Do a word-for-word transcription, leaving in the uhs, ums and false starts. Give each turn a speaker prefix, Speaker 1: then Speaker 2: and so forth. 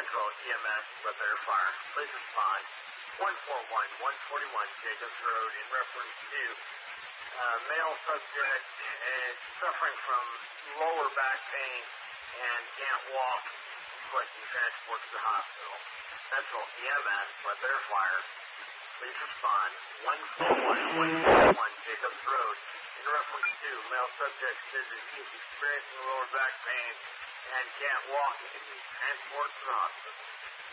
Speaker 1: Central E M S, Red Bear Fire. Please respond. one four one, one forty-one Jacobs Road in reference to uh, male subject and suffering from lower back pain and can't walk, requesting transport to the hospital. Central E M S, Red Bear Fire. Please respond. one four one, one forty-one Jacobs Road in reference to male subject says that he is experiencing lower back pain and can't walk and needs transport to the hospital.